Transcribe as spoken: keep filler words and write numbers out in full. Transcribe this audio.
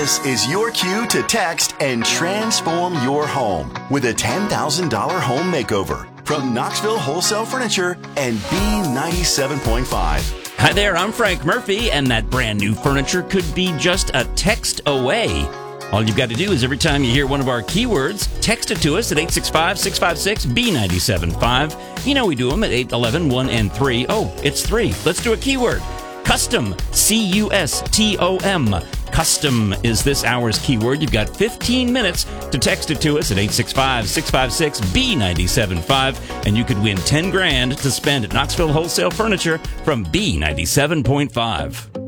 This is your cue to text and transform your home with a ten thousand dollars home makeover from Knoxville Wholesale Furniture and B ninety-seven point five. Hi there, I'm Frank Murphy, and that brand new furniture could be just a text away. All you've got to do is every time you hear one of our keywords, text it to us at eight six five, six five six, B nine seven five. You know we do them at eight one one, one, and three. Oh, it's three. Let's do a keyword. Custom, C U S T O M. Custom is this hour's keyword. You've got fifteen minutes to text it to us at eight six five, six five six, B nine seven five, and you could win ten grand to spend at Knoxville Wholesale Furniture from B ninety-seven point five.